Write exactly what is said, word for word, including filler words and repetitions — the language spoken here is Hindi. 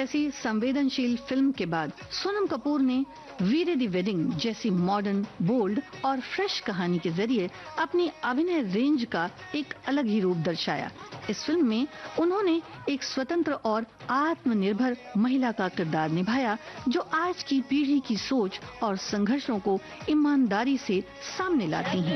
जैसी संवेदनशील फिल्म के बाद सोनम कपूर ने वीरे दी वेडिंग जैसी मॉडर्न, बोल्ड और फ्रेश कहानी के जरिए अपनी अभिनय रेंज का एक अलग ही रूप दर्शाया। इस फिल्म में उन्होंने एक स्वतंत्र और आत्मनिर्भर महिला का किरदार निभाया, जो आज की पीढ़ी की सोच और संघर्षों को ईमानदारी से सामने लाती है।